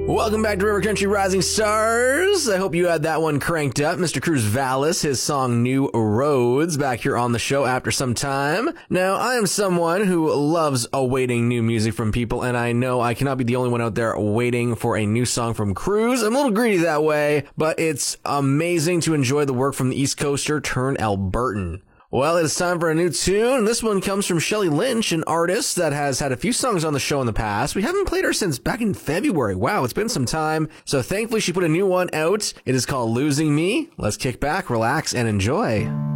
Welcome back to River Country Rising Stars. I hope you had that one cranked up. Mr. Cruz Vallis, his song New Roads, back here on the show after some time. Now, I am someone who loves awaiting new music from people, and I know I cannot be the only one out there waiting for a new song from Cruz. I'm a little greedy that way, but it's amazing to enjoy the work from the East Coaster turned Albertan. Well, it is time for a new tune. This one comes from Shelly Lynch, an artist that has had a few songs on the show in the past. We haven't played her since back in February. Wow, it's been some time. So thankfully she put a new one out. It is called Losing Me. Let's kick back, relax, and enjoy.